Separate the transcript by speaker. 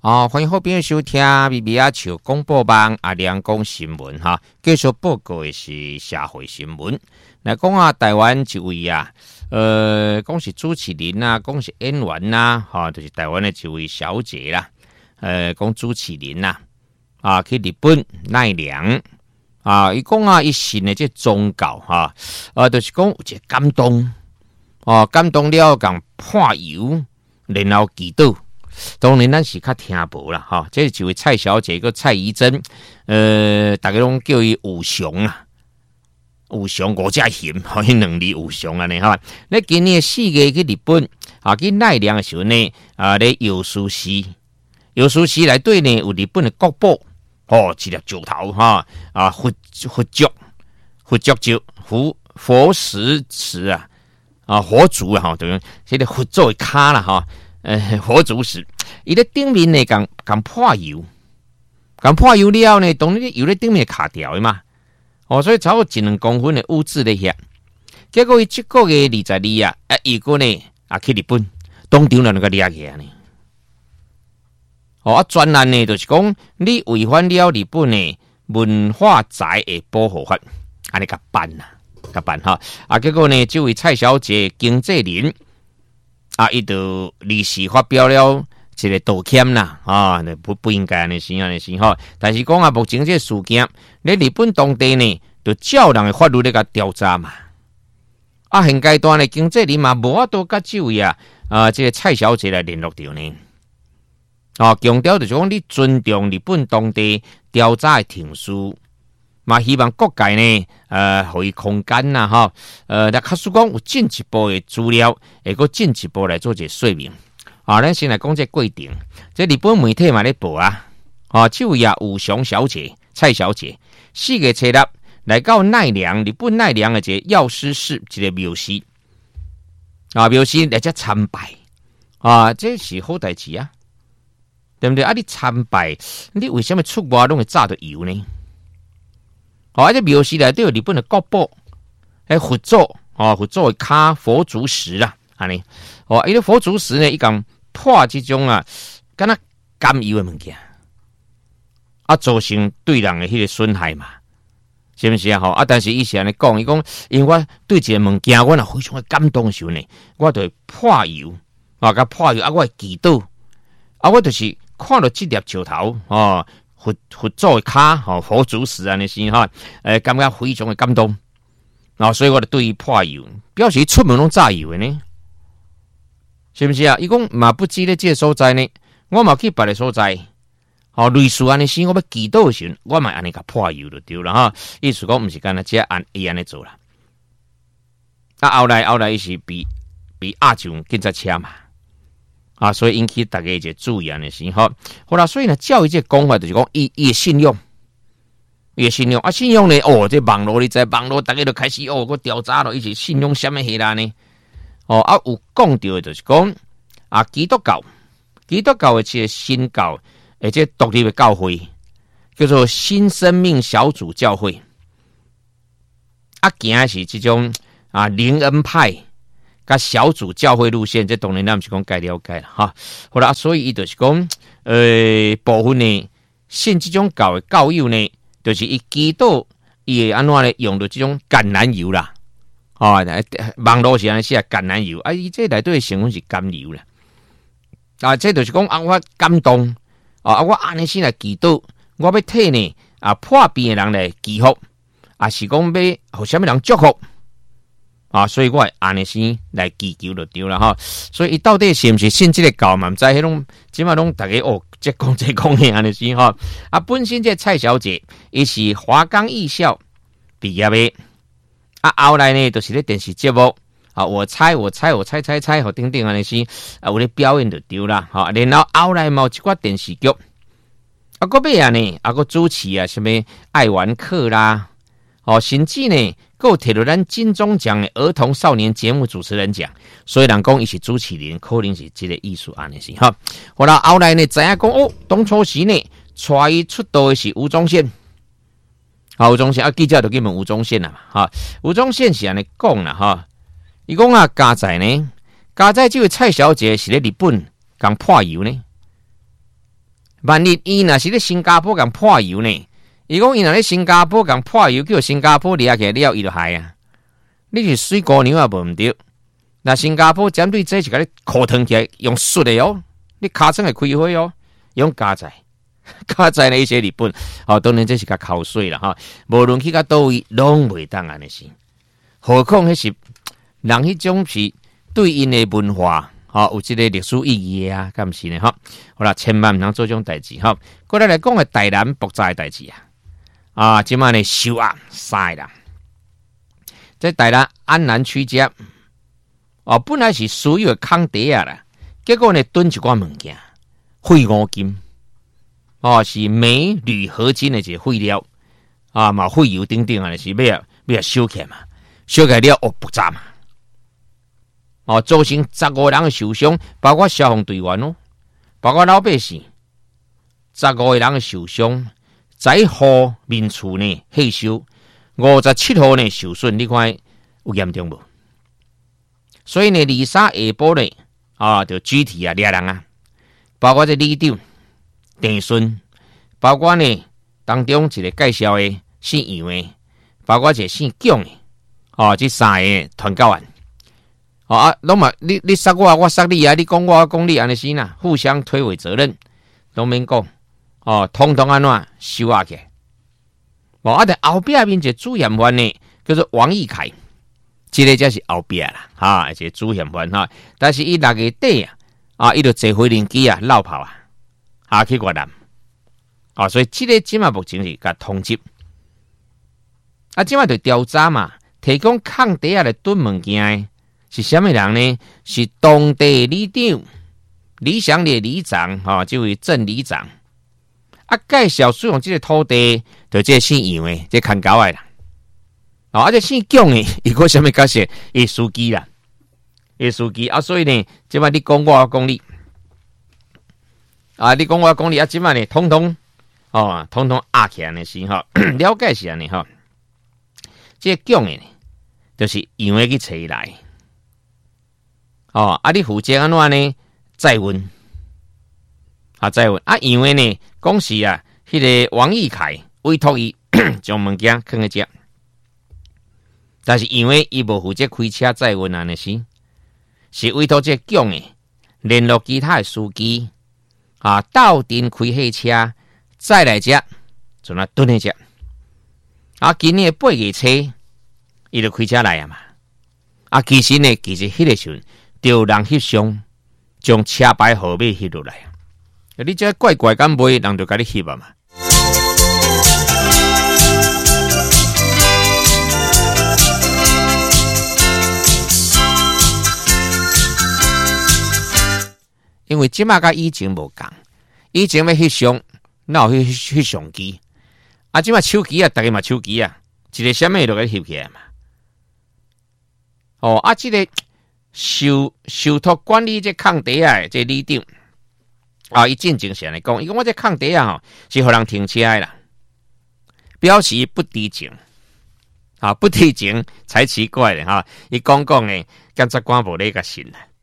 Speaker 1: 欢迎好朋友收听咪咪啊笑广播网阿亮讲新闻哈。继续报告的是社会新闻。来讲啊，台湾一位啊，讲是主持人啊，讲是演员呐，就是台湾的一位小姐啦。讲主持人呐，去日本奈良伊讲啊，伊信的这宗教就是讲有一个感动感动了，讲破油，然后祈祷。当然咱是较听无啦这是一位蔡小姐个蔡怡珍，大家拢叫伊武雄啊，武雄五只贤，迄两字武雄啊呢咧今年4月去日本去奈良的时候呢，咧游苏市内底呢有日本的国宝一粒石头佛石石佛祖等于这个佛祖的脚啦佛祖石，伊咧顶面呢，讲破油了呢，当然油咧顶面卡掉的嘛，所以超过1-2公分的污渍咧遐。结果伊这个月22伊个呢去日本，当场就那个抓起来呢。专栏呢就是讲你违反了日本的文化财的保护法，安尼甲办结果呢，这位蔡小姐经纪人。伊就临时发表了一个道歉啦，不应该安尼是但是讲目前这个事件，咧日本当地呢，就照人的法律咧甲调查嘛。现阶段的经纪人嘛，无法度甲这位这个蔡小姐来联络到呢。强调就是讲你尊重日本当地调查的程序。嘛，希望各界呢，互伊空间啦，那假使讲有进一步的资料，会个进一步来做一个说明。咱先来讲这过程。这日本媒体嘛咧报这位武雄小姐、蔡小姐，4月7日来到奈良，日本奈良的这个药师寺一个庙寺，庙寺来这参拜，这是好代志啊，对不对？你参拜，你为什么出外拢会炸到油呢？这庙寺内底有日本的国宝，佛祖的脚佛祖石啦，安尼。伊个佛祖石呢，伊讲破这种敢若甘油的物件，造成对人的迄个损害嘛，是不是但是伊是安尼讲，伊讲，因为我对一个物件，我若非常的感动的时候呢，我就会破油，甲破油，我会祈祷，我就是看到这粒石头，佛祖的脚佛祖石安尼是感觉非常的感动，所以我就对伊破油，表示出门拢炸油的呢，是不是伊讲嘛不止咧这个所在呢，我嘛去别个所在，类似安尼是我要祈祷的时候，我嘛安尼甲破油就对了意思讲不是干那只伊安尼做啦。后来伊是比亚洲警察车嘛。所以引起大家一个注意的是好啦，所以呢，教育这讲法就是讲，伊的信用，信用呢，这网络你知，网络大家就开始我调查了，伊是信用什么黑啦呢？有讲到的就是讲，基督教的这个新教，而且独立的教会，叫做新生命小组教会，行的是这种灵恩派。甲小组教会路线，这当然咱毋是讲该了解啦好啦，所以伊就是讲，部分呢，信这种教的教友呢，就是伊祈祷，伊会安怎咧用到这种橄榄油啦，网络是安尼写橄榄油，伊这内底的成分是甘油啦，这就是讲我感动，我安尼先来祈祷，我要替呢破病的人来祈福，是讲要互什么人祝福。所以我会安尼先来祈求就对了所以伊到底是不是信这个教嘛？唔知迄种，即马拢大家这讲的安尼先本身这蔡小姐，伊是华冈艺校毕业的，后来呢，就是咧电视节目我猜，等等安尼先有咧表演就对啦然后后来嘛有一寡电视剧个尾呢个主持什么爱玩客啦甚至呢。够摕到咱金钟奖的儿童少年节目主持人奖，所以人讲伊是主持人，可能是这个艺术安尼是好啦，后来呢，知影讲当初时呢，带伊出道的是吴宗宪，吴宗宪记者就去问吴宗宪啦嘛吴宗宪是安尼讲啦伊讲加在这位蔡小姐是咧日本讲破油呢， 万一伊若是咧新加坡共破油呢？伊讲伊若咧新加坡共破油，叫新加坡掠起来了，伊就害啊！你是水姑娘也无毋对。那新加坡针对这是甲你裤脱起来，用摔的哦，你尻川会开花哦，用加载。加载呢一些日本，当然这是甲口水啦哈。无论去甲倒位，拢袂当安尼是。何况迄是人迄种是对因的文化，有这个历史意义啊，敢毋是呢？好啦，千万毋通做这种代志哈。过来讲个台南爆炸的代志啊，即摆呢收押3个人，在台南安南区遮，本来是所有的空地啊啦，结果呢囤一寡物件，废五金。是镁铝合金的一个废料嘛，废油等等啊，是要收起来嘛，收起来了爆炸嘛，造成15人受伤，包括消防队员哦，包括老百姓，15个人受伤，10户民厝呢火烧，57户呢受损，你看有严重无？所以呢，23下晡呢就具体掠人啊，包括这里长。郑顺，包括呢当中一个介绍的姓杨的，包括一个姓蒋的，这3个团购案，拢嘛你杀我，我杀你啊！你讲我讲你安尼是呐，互相推诿责任，拢免讲，统统安怎收押起？但后壁面一个主嫌犯呢，叫做王义凯，这个才是后壁啦，一个主嫌犯哈，但是伊6月底伊就坐回轮机落跑去越南，所以这个即马目前是甲通缉，即马就调查嘛，提供空地来囤物件的是什么人呢？是当地里长李祥烈里长，这位镇里长介绍使用这个土地，就这个姓杨的，这看狗的啦，这姓蒋的，伊个什么角色？伊司机啦，伊司机所以呢，即马你讲我讲你。你讲我讲你即摆呢，统统压起来呢是了解是安尼这蒋的呢，就是杨的去找伊来，你负责安怎呢？载运，载运杨的呢，讲是迄个王义凯委托伊将物件放喺遮，但是杨的伊无负责开车载运安尼是委托这蒋的联络其他的司机。到店开汽车，再来遮，就那蹲喺遮。今年8月初，伊就开车来嘛。其实迄个时阵，就人翕相，将车牌号码翕落来。你这怪怪敢袂，人就甲你翕嘛。因为即马甲以前无共，以前要翕相，哪有翕相机？即马手机逐个嘛手机一个什么都给翕起来嘛。即个受托管理这空地这里长伊正经是安尼讲，伊讲我这空地是互人停车的啦，表示不知情不知情才奇怪咧伊讲呢，检察官无咧甲信啦。